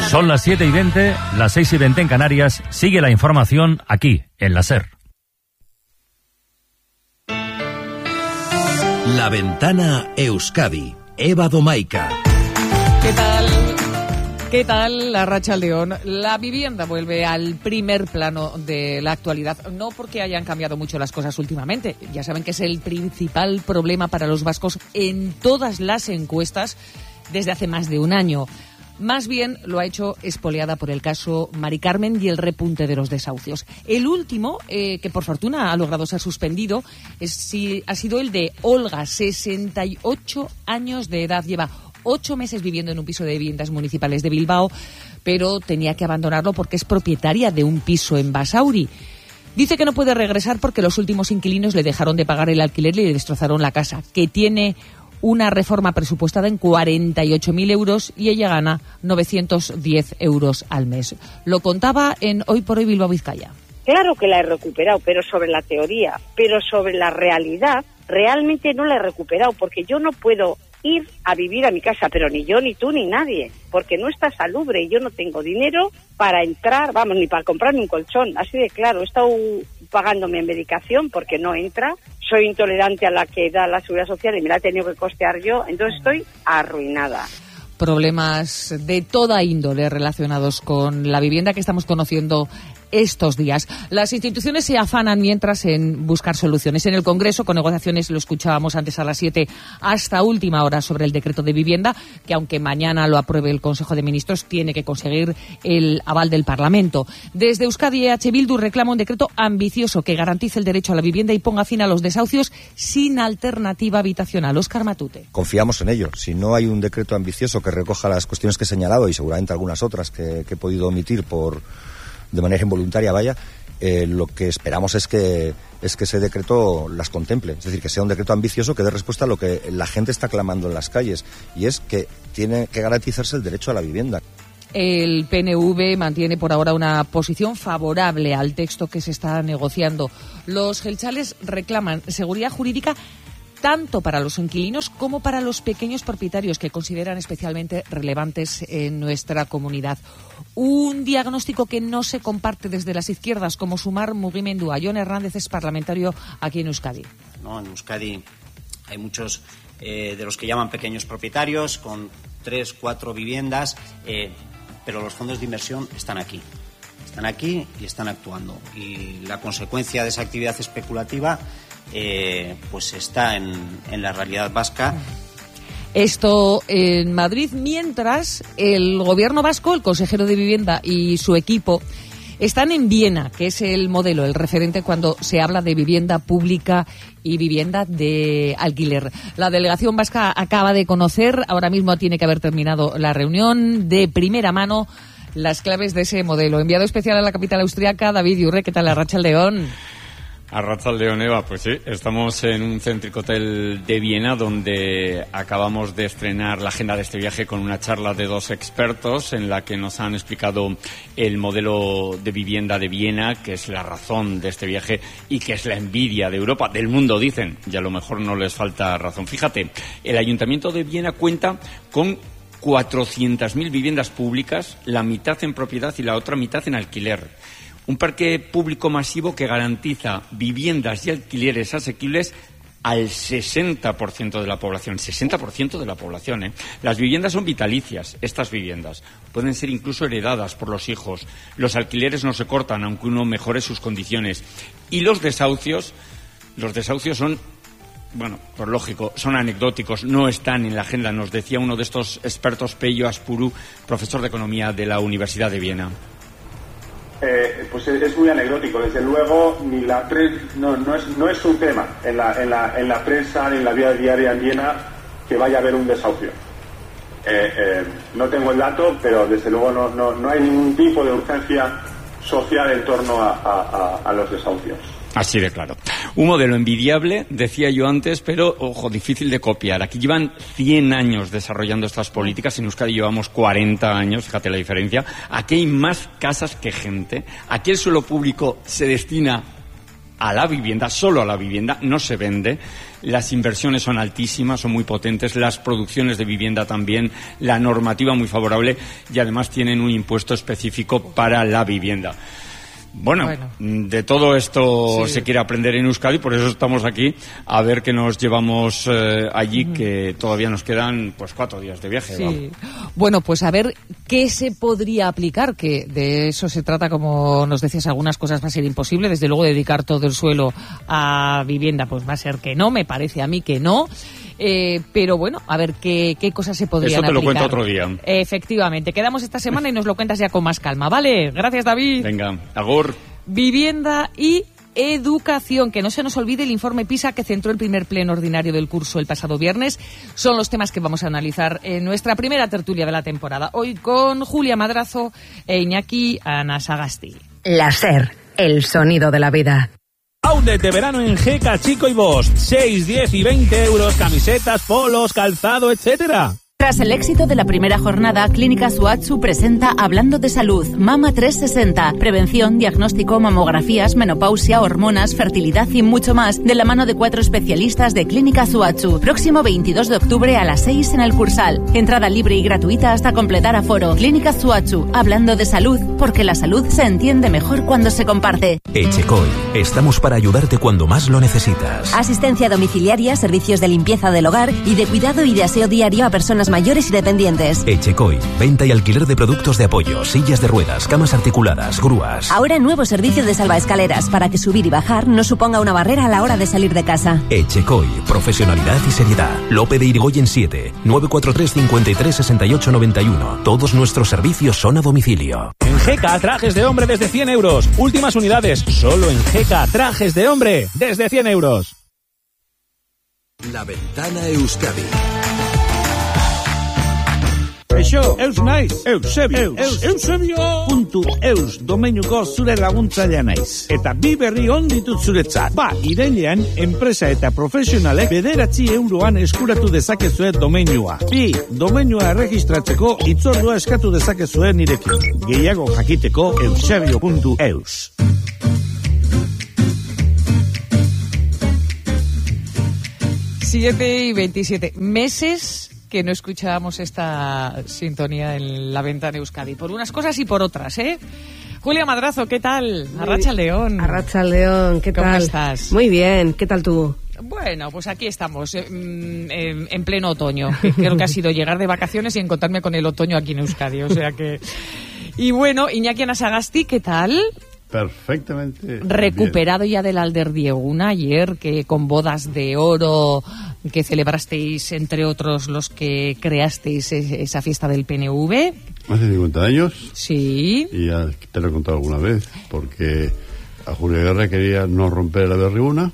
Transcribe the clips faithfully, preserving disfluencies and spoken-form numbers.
Son las siete y veinte, las seis y veinte en Canarias. Sigue la información aquí, en la SER. La Ventana Euskadi. Eva Domaica. ¿Qué tal? ¿Qué tal, Arratsaldeon? La vivienda vuelve al primer plano de la actualidad, no porque hayan cambiado mucho las cosas últimamente. Ya saben que es el principal problema para los vascos en todas las encuestas desde hace más de un año. Más bien lo ha hecho espoleada por el caso Mari Carmen y el repunte de los desahucios. El último, eh, que por fortuna ha logrado ser suspendido, es, si, ha sido el de Olga, sesenta y ocho años de edad. Lleva ocho meses viviendo en un piso de viviendas municipales de Bilbao, pero tenía que abandonarlo porque es propietaria de un piso en Basauri. Dice que no puede regresar porque los últimos inquilinos le dejaron de pagar el alquiler y le destrozaron la casa, que tiene una reforma presupuestada en cuarenta y ocho mil euros y ella gana novecientos diez euros al mes. Lo contaba en Hoy por Hoy Bilbao Vizcaya. Claro que la he recuperado, pero sobre la teoría, pero sobre la realidad, realmente no la he recuperado, porque yo no puedo ir a vivir a mi casa, pero ni yo, ni tú, ni nadie, porque no está salubre y yo no tengo dinero para entrar, vamos, ni para comprarme un colchón, así de claro. He estado pagándome en medicación porque no entra, soy intolerante a la que da la Seguridad Social y me la he tenido que costear yo, entonces estoy arruinada. Problemas de toda índole relacionados con la vivienda que estamos conociendo estos días. Las instituciones se afanan mientras en buscar soluciones. En el Congreso, con negociaciones, lo escuchábamos antes a las siete, hasta última hora sobre el decreto de vivienda, que aunque mañana lo apruebe el Consejo de Ministros, tiene que conseguir el aval del Parlamento. Desde Euskadi E H Bildu reclama un decreto ambicioso que garantice el derecho a la vivienda y ponga fin a los desahucios sin alternativa habitacional. Óscar Matute. Confiamos en ello. Si no hay un decreto ambicioso que recoja las cuestiones que he señalado y seguramente algunas otras que, que he podido omitir por de manera involuntaria, vaya, eh, lo que esperamos es que es que ese decreto las contemple, es decir, que sea un decreto ambicioso que dé respuesta a lo que la gente está clamando en las calles, y es que tiene que garantizarse el derecho a la vivienda. El P N V mantiene por ahora una posición favorable al texto que se está negociando. Los jeltzales reclaman seguridad jurídica tanto para los inquilinos como para los pequeños propietarios, que consideran especialmente relevantes en nuestra comunidad. Un diagnóstico que no se comparte desde las izquierdas, como Sumar Mugimendua. Jon Hernández es parlamentario aquí en Euskadi. No, en Euskadi hay muchos eh, de los que llaman pequeños propietarios, con tres, cuatro viviendas, eh, pero los fondos de inversión están aquí. Están aquí y están actuando. Y la consecuencia de esa actividad especulativa Eh, pues está en, en la realidad vasca. Esto en Madrid, mientras el gobierno vasco, el consejero de Vivienda y su equipo están en Viena, que es el modelo, el referente cuando se habla de vivienda pública y vivienda de alquiler. La delegación vasca acaba de conocer, ahora mismo tiene que haber terminado la reunión, de primera mano las claves de ese modelo. Enviado especial a la capital austriaca, David Yurre. ¿Qué tal, Arratsaldeon? Arratsaldeon, Eva, pues sí, estamos en un céntrico hotel de Viena donde acabamos de estrenar la agenda de este viaje con una charla de dos expertos en la que nos han explicado el modelo de vivienda de Viena, que es la razón de este viaje y que es la envidia de Europa, del mundo, dicen, y a lo mejor no les falta razón. Fíjate, el Ayuntamiento de Viena cuenta con cuatrocientas mil viviendas públicas, la mitad en propiedad y la otra mitad en alquiler. Un parque público masivo que garantiza viviendas y alquileres asequibles al sesenta por ciento de la población. sesenta por ciento de la población, ¿eh? Las viviendas son vitalicias, estas viviendas. Pueden ser incluso heredadas por los hijos. Los alquileres no se cortan, aunque uno mejore sus condiciones. Y los desahucios, los desahucios son, bueno, por lógico, son anecdóticos, no están en la agenda. Nos decía uno de estos expertos, Pello Aspuru, profesor de Economía de la Universidad de Viena. Eh, pues es muy anecdótico, desde luego ni la prensa, no, no es no es un tema en la en la en la prensa ni en la vida diaria en Viena que vaya a haber un desahucio. Eh, eh, no tengo el dato, pero desde luego no no no hay ningún tipo de urgencia social en torno a, a, a, a los desahucios. Así de claro. Un modelo envidiable, decía yo antes, pero, ojo, difícil de copiar. Aquí llevan cien años desarrollando estas políticas. En Euskadi llevamos cuarenta años, fíjate la diferencia. Aquí hay más casas que gente. Aquí el suelo público se destina a la vivienda, solo a la vivienda, no se vende. Las inversiones son altísimas, son muy potentes, las producciones de vivienda también, la normativa muy favorable y además tienen un impuesto específico para la vivienda. Bueno, bueno, de todo esto sí. se quiere aprender en Euskadi, por eso estamos aquí, a ver qué nos llevamos eh, allí, mm. que todavía nos quedan pues cuatro días de viaje. Sí. Vamos. Bueno, pues a ver qué se podría aplicar, que de eso se trata, como nos decías, algunas cosas va a ser imposible, desde luego dedicar todo el suelo a vivienda, pues va a ser que no, me parece a mí que no. Eh, pero bueno, a ver qué, qué cosas se podrían aplicar. Eso te lo cuento otro día. Efectivamente, quedamos esta semana y nos lo cuentas ya con más calma, ¿vale? Gracias, David. Venga, agur. Vivienda y educación, que no se nos olvide el informe PISA que centró el primer pleno ordinario del curso el pasado viernes. Son los temas que vamos a analizar en nuestra primera tertulia de la temporada. Hoy con Julia Madrazo e Iñaki Anasagasti. La SER, el sonido de la vida. Outlet de verano en Geka, Chico y Bosch. seis, diez y veinte euros, camisetas, polos, calzado, etcétera. Tras el éxito de la primera jornada, Clínica Suatsu presenta Hablando de Salud, Mama trescientos sesenta, prevención, diagnóstico, mamografías, menopausia, hormonas, fertilidad y mucho más, de la mano de cuatro especialistas de Clínica Suatsu. Próximo veintidós de octubre a las seis en el Cursal. Entrada libre y gratuita hasta completar aforo. Clínica Suatsu, Hablando de Salud, porque la salud se entiende mejor cuando se comparte. Echecoy, estamos para ayudarte cuando más lo necesitas. Asistencia domiciliaria, servicios de limpieza del hogar y de cuidado y de aseo diario a personas mayores y dependientes. Echecoy, venta y alquiler de productos de apoyo, sillas de ruedas, camas articuladas, grúas. Ahora nuevo servicio de salvaescaleras para que subir y bajar no suponga una barrera a la hora de salir de casa. Echecoy, profesionalidad y seriedad. Lope de Irigoyen siete, nueve cuatro tres, cinco tres, seis ocho nueve uno. Todos nuestros servicios son a domicilio. En Geka, trajes de hombre desde cien euros. Últimas unidades, solo en Geka, trajes de hombre desde cien euros. La Ventana Euskadi. Eixo, eus naiz, Eusebio, eus, Eusebio puntu eus domeinuko zure laguntzailea naiz. Eta bi berri on ditut zuretzat. Ba, irailean, enpresa eta profesionalek bederatzi euroan eskuratu dezakezue domeinua. Bi, domeinua erregistratzeko itzordua eskatu dezakezue nirekin. Gehiago jakiteko eusebio puntu eus. siete y veintisiete meses que no escuchábamos esta sintonía en La Ventana Euskadi, por unas cosas y por otras, ¿eh? Julia Madrazo, ¿qué tal? Arratsaldeon. Arratsaldeon, ¿qué tal? ¿Cómo estás? Muy bien, ¿qué tal tú? Bueno, pues aquí estamos, en, en, en pleno otoño. Creo que ha sido llegar de vacaciones y encontrarme con el otoño aquí en Euskadi, o sea que... Y bueno, Iñaki Anasagasti, ¿qué tal? Perfectamente. Recuperado bien. Ya del Alderdieguna ayer, que con bodas de oro que celebrasteis, entre otros los que creasteis esa fiesta del P N V. Hace cincuenta años. Sí. Y ya te lo he contado alguna vez, porque a Julio Guerra quería no romper el Alderdieguna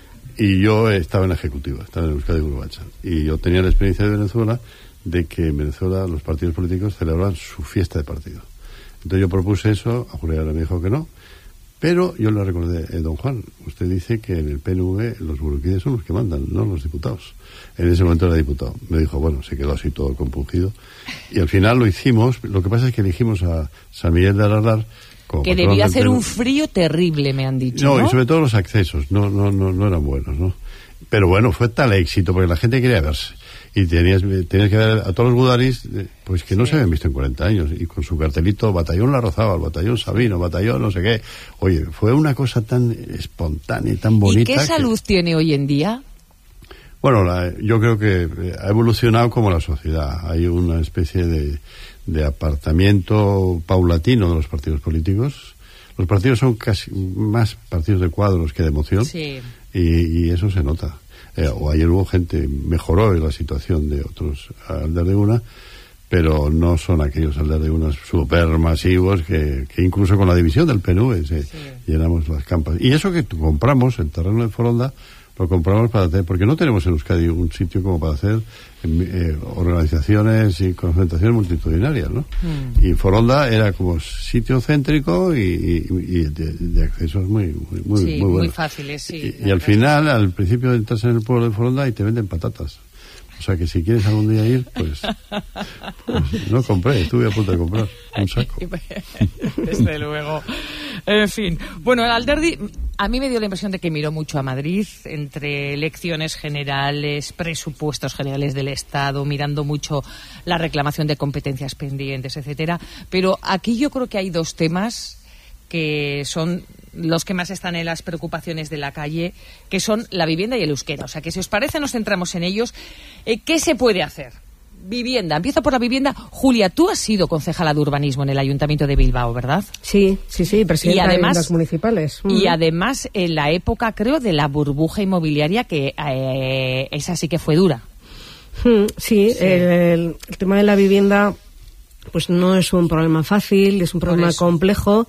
y yo estaba en la ejecutiva, estaba en Euskadi Gurbacha. Y yo tenía la experiencia de Venezuela de que en Venezuela los partidos políticos celebraban su fiesta de partido. Entonces yo propuse eso, a Julio Guerra me dijo que no. Pero yo le recordé, eh, don Juan, usted dice que en el P N V los burgueses son los que mandan, no los diputados. En ese momento era diputado. Me dijo, bueno, se quedó así todo compungido. Y al final lo hicimos. Lo que pasa es que elegimos a San Miguel de Aralar. Como que debió hacer un frío terrible, me han dicho. No, ¿no? Y sobre todo los accesos, no, no, no, no eran buenos, ¿no? Pero bueno, fue tal éxito, porque la gente quería verse. Y tenías, tenías que ver a todos los gudaris, pues que no sí. se habían visto en cuarenta años, y con su cartelito, Batallón Larrazábal, Batallón Sabino, Batallón no sé qué. Oye, fue una cosa tan espontánea y tan bonita. ¿Y qué salud que... tiene hoy en día? Bueno, la, yo creo que ha evolucionado como la sociedad. Hay una especie de, de apartamiento paulatino de los partidos políticos. Los partidos son casi más partidos de cuadros que de emoción. Sí. Y, y eso se nota. Eh, o ayer hubo gente, mejoró la situación de otros Alderdieguna, pero no son aquellos Alderdieunas supermasivos que, que incluso con la división del P N V se sí. llenamos las campas. Y eso que compramos, el terreno de Foronda, lo compramos para hacer, porque no tenemos en Euskadi un sitio como para hacer eh, organizaciones y concentraciones multitudinarias, ¿no? Mm. Y Foronda era como sitio céntrico y, y, y de, de accesos muy muy muy, sí, muy buenos. Muy fáciles, sí. Y, y al final, al principio entras en el pueblo de Foronda y te venden patatas. O sea que si quieres algún día ir, pues, pues no compré, estuve a punto de comprar un saco. Desde luego. En fin. Bueno, el Alderdi, A mí me dio la impresión de que miró mucho a Madrid, entre elecciones generales, presupuestos generales del Estado, mirando mucho la reclamación de competencias pendientes, etcétera. Pero aquí yo creo que hay dos temas que son los que más están en las preocupaciones de la calle, que son la vivienda y el euskera. O sea, que si os parece nos centramos en ellos. Eh, ¿Qué se puede hacer? Vivienda. Empiezo por la vivienda. Julia, tú has sido concejala de urbanismo en el Ayuntamiento de Bilbao, ¿verdad? Sí, sí, sí, presidenta y además, de viviendas municipales. Y uh-huh. además en la época, creo, de la burbuja inmobiliaria, que eh, esa sí que fue dura. Hmm, sí, sí. El, el tema de la vivienda pues no es un problema fácil, es un problema complejo.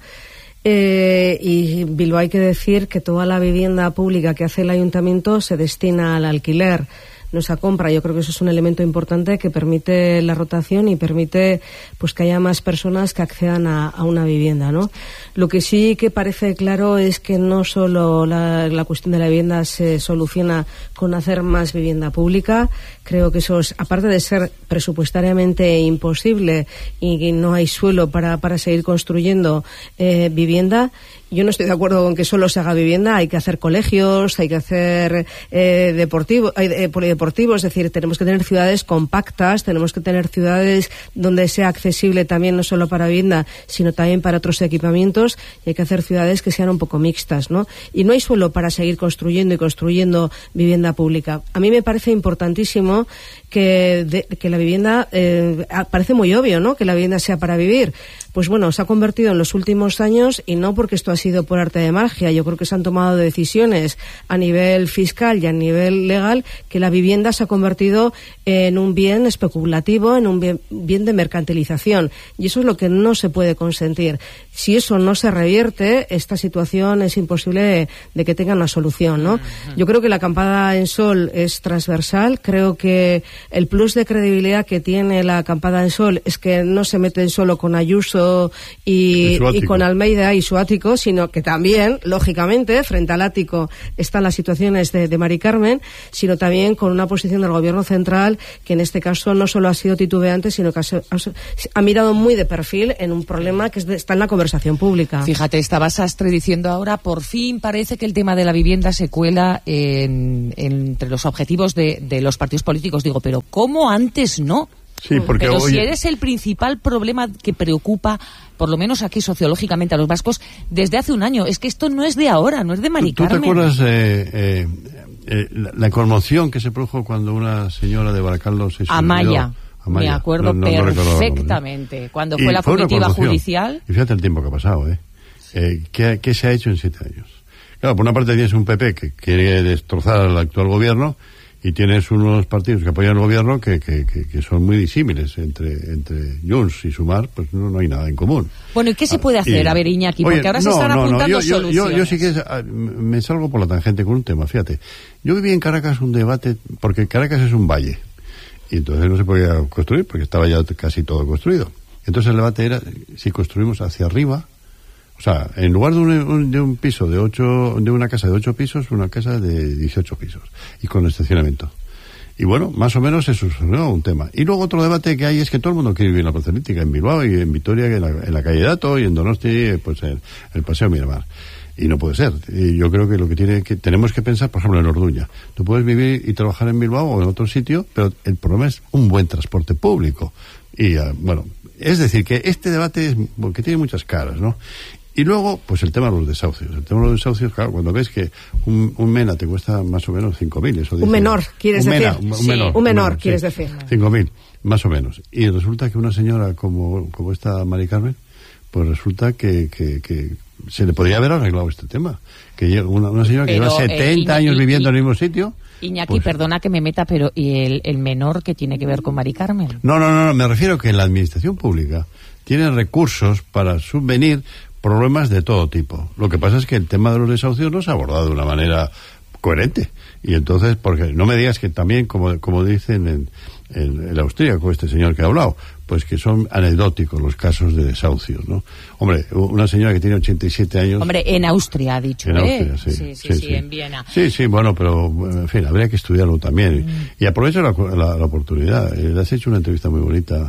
Eh, y Bilbao, hay que decir que toda la vivienda pública que hace el Ayuntamiento se destina al alquiler, no se compra. Yo creo que eso es un elemento importante que permite la rotación y permite pues que haya más personas que accedan a, a una vivienda, ¿no? Lo que sí que parece claro es que no solo la, la cuestión de la vivienda se soluciona con hacer más vivienda pública. Creo que eso es, aparte de ser presupuestariamente imposible y que no hay suelo para, para seguir construyendo eh, vivienda, yo no estoy de acuerdo con que solo se haga vivienda. Hay que hacer colegios, hay que hacer eh, deportivo, eh, polideportivos, es decir, tenemos que tener ciudades compactas, tenemos que tener ciudades donde sea accesible también no solo para vivienda, sino también para otros equipamientos, y hay que hacer ciudades que sean un poco mixtas, ¿no? Y no hay suelo para seguir construyendo y construyendo vivienda pública. A mí me parece importantísimo que, de, que la vivienda, eh, parece muy obvio, ¿no?, que la vivienda sea para vivir. Pues bueno, se ha convertido en los últimos años, y no porque esto ha sido por arte de magia, yo creo que se han tomado decisiones a nivel fiscal y a nivel legal, que la vivienda se ha convertido en un bien especulativo, en un bien, bien de mercantilización, y eso es lo que no se puede consentir. Si eso no se revierte, esta situación es imposible de, de que tenga una solución, ¿no? Uh-huh. Yo creo que la acampada en sol es transversal. Creo que el plus de credibilidad que tiene la acampada en sol es que no se meten solo con Ayuso y, y con Almeida y su ático, sino que también, lógicamente, frente al ático están las situaciones de, de Mari Carmen, sino también con una posición del Gobierno central que en este caso no solo ha sido titubeante, sino que ha, ha, ha mirado muy de perfil en un problema que está en la conversación pública. Fíjate, estaba Sastre diciendo ahora, por fin parece que el tema de la vivienda se cuela en, en, entre los objetivos de, de los partidos políticos. Digo, pero ¿cómo antes no? Sí, porque, pero oye, si eres el principal problema que preocupa, por lo menos aquí sociológicamente, a los vascos desde hace un año, es que esto no es de ahora, no es de Mari Carmen. ¿Tú te acuerdas eh, eh, eh, la, la conmoción que se produjo cuando una señora de Baracaldo se suicidó? Amaya. Amaya. Me acuerdo no, no, perfectamente. No ¿no? Cuando fue y la fue comitiva judicial. Y fíjate el tiempo que ha pasado, ¿eh? eh ¿qué, ¿Qué se ha hecho en siete años? Claro, por una parte tienes un P P que quiere destrozar al actual gobierno, y tienes unos partidos que apoyan al gobierno que, que, que, que son muy disímiles. Entre, entre Junts y Sumar, pues no, no hay nada en común. Bueno, ¿y qué se puede hacer? Y, a ver, Iñaki, porque oye, ahora no, se están no, apuntando no, yo, soluciones. Yo, yo, yo sí que es, me salgo por la tangente con un tema, fíjate. Yo viví en Caracas un debate, porque Caracas es un valle, y entonces no se podía construir, porque estaba ya casi todo construido. Entonces el debate era si construimos hacia arriba. O sea, en lugar de un, de un piso de ocho, de una casa de ocho pisos, una casa de dieciocho pisos, y con estacionamiento. Y bueno, más o menos eso es, ¿no?, un tema. Y luego otro debate que hay es que todo el mundo quiere vivir en la parcelística, en Bilbao y en Vitoria, en la, en la calle Dato, y en Donosti, pues en el Paseo Miramar. Y no puede ser. Y yo creo que lo que tiene que tenemos que pensar, por ejemplo, en Orduña. Tú puedes vivir y trabajar en Bilbao o en otro sitio, pero el problema es un buen transporte público. Y uh, bueno, es decir, que este debate es, que tiene muchas caras, ¿no? Y luego, pues el tema de los desahucios. El tema de los desahucios, claro, cuando ves que un, un MENA te cuesta más o menos cinco mil. Eso un menor, ¿quieres un decir? Mena, un, sí. menor, un menor, un menor, sí, quieres decir. cinco mil, más o menos. Y resulta que una señora como, como esta Mari Carmen, pues resulta que, que, que se le podría haber arreglado este tema. Que una, una señora que pero, lleva setenta eh, años y, viviendo y, en el mismo sitio. Iñaki, pues, perdona que me meta, pero ¿y el, el menor que tiene que ver con Mari Carmen? No, no, no, no, me refiero que la administración pública tiene recursos para subvenir problemas de todo tipo. Lo que pasa es que el tema de los desahucios no se ha abordado de una manera coherente. Y entonces, porque no me digas que también, como, como dicen en, en el austríaco, este señor que ha hablado, pues que son anecdóticos los casos de desahucios, ¿no? Hombre, una señora que tiene ochenta y siete años... Hombre, en Austria, ha dicho, en ¿eh? Austria, sí, sí, sí, sí, sí, sí, en Viena. Sí, sí, bueno, pero, en fin, habría que estudiarlo también. Mm. Y aprovecho la, la, la oportunidad. Le has hecho una entrevista muy bonita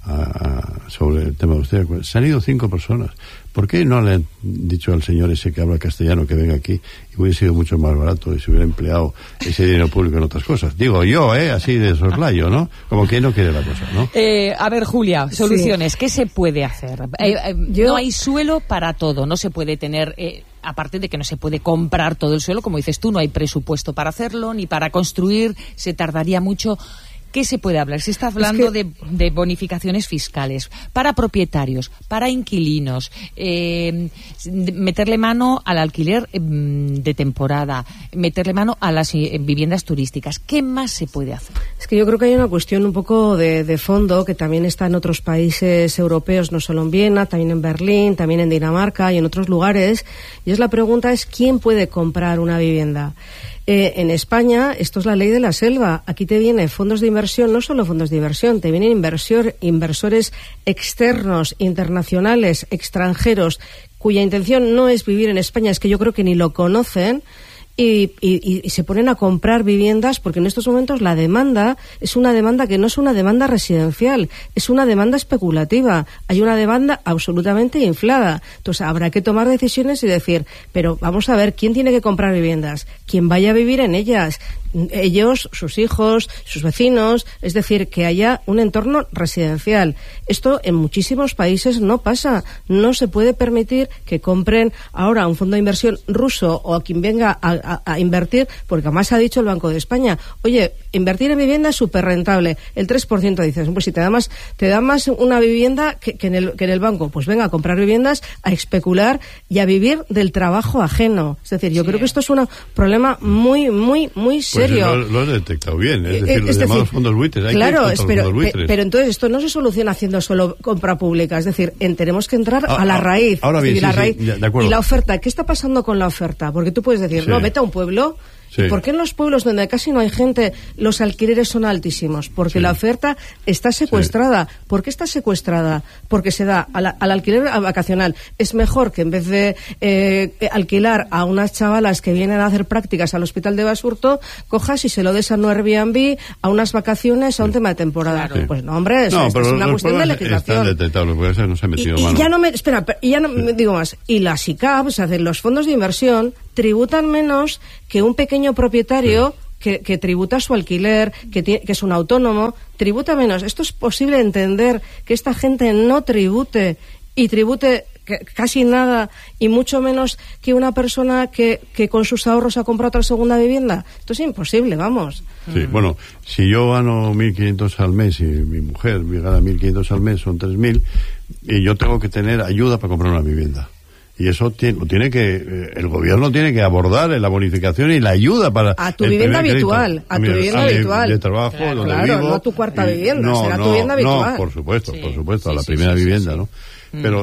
a, a, sobre el tema de usted. Se han ido cinco personas. ¿Por qué no le han dicho al señor ese que habla castellano que venga aquí y hubiera sido mucho más barato y se hubiera empleado ese dinero público en otras cosas? Digo yo, ¿eh? Así de soslayo, ¿no? Como que no quiere la cosa, ¿no? Eh, a ver, Julia, soluciones. Sí. ¿Qué se puede hacer? Eh, eh, yo... No hay suelo para todo. No se puede tener... Eh, aparte de que no se puede comprar todo el suelo, como dices tú, no hay presupuesto para hacerlo, ni para construir, se tardaría mucho. ¿Qué se puede hablar? Se está hablando es que... de, de bonificaciones fiscales para propietarios, para inquilinos, eh, meterle mano al alquiler eh, de temporada, meterle mano a las eh, viviendas turísticas. ¿Qué más se puede hacer? Es que yo creo que hay una cuestión un poco de, de fondo que también está en otros países europeos, no solo en Viena, también en Berlín, también en Dinamarca y en otros lugares. Y es la pregunta es ¿quién puede comprar una vivienda? Eh, en España, esto es la ley de la selva. Aquí te vienen fondos de inversión, no solo fondos de inversión, te vienen inversor, inversores externos, internacionales, extranjeros, cuya intención no es vivir en España, es que yo creo que ni lo conocen. Y, y, y se ponen a comprar viviendas porque en estos momentos la demanda es una demanda que no es una demanda residencial, es una demanda especulativa. Hay una demanda absolutamente inflada. Entonces habrá que tomar decisiones y decir, pero vamos a ver, ¿quién tiene que comprar viviendas? ¿Quién vaya a vivir en ellas? Ellos, sus hijos, sus vecinos, es decir, que haya un entorno residencial. Esto en muchísimos países no pasa. No se puede permitir que compren ahora un fondo de inversión ruso o a quien venga a, a, a invertir, porque además ha dicho el Banco de España, oye, invertir en vivienda es súper rentable. El tres por ciento dices, pues si te da más, te da más una vivienda que, que, en el, que en el banco, pues venga a comprar viviendas, a especular y a vivir del trabajo ajeno. Es decir, yo sí. creo que esto es un problema muy, muy, muy serio. Pues lo, lo has detectado bien, es decir, es los llamados decir, fondos buitres. Hay claro, que pero, fondos buitres. pero entonces esto no se soluciona haciendo solo compra pública, es decir, en, tenemos que entrar ah, a la raíz. Ahora bien, decir, sí, la raíz sí, de acuerdo. Y la oferta, ¿qué está pasando con la oferta? Porque tú puedes decir, sí. no, vete a un pueblo. Sí. ¿Por qué en los pueblos donde casi no hay gente los alquileres son altísimos? Porque sí. la oferta está secuestrada. Sí. ¿Por qué está secuestrada? Porque se da al, al alquiler vacacional. Es mejor que en vez de eh, alquilar a unas chavalas que vienen a hacer prácticas al hospital de Basurto, cojas y se lo des a un Airbnb, a unas vacaciones, a un sí. tema de temporada. Sí. Pues no, hombre, eso, no, esto es una cuestión de legislación. Están detectables, porque eso no se ha metido y, mano. Y ya no me, espera, y ya no sí. me digo más. Y las I C A P, o sea, los fondos de inversión, tributan menos que un pequeño propietario sí. que, que tributa su alquiler, que, tiene, que es un autónomo, tributa menos. Esto es posible entender que esta gente no tribute y tribute que, casi nada y mucho menos que una persona que, que con sus ahorros ha comprado otra segunda vivienda. Esto es imposible, vamos. Sí, mm. bueno, si yo gano mil quinientos al mes y mi mujer gana mil quinientos al mes, son tres mil, y yo tengo que tener ayuda para comprar una vivienda. Y eso tiene, tiene que, eh, el gobierno tiene que abordar la bonificación y la ayuda para... A tu vivienda habitual, a tu vivienda a habitual. De trabajo, claro, donde claro, vivo. No a tu cuarta y, vivienda, no, será no, tu vivienda habitual. No, por supuesto, sí, por supuesto, sí, a la sí, primera sí, sí, vivienda, sí, ¿no? sí. Pero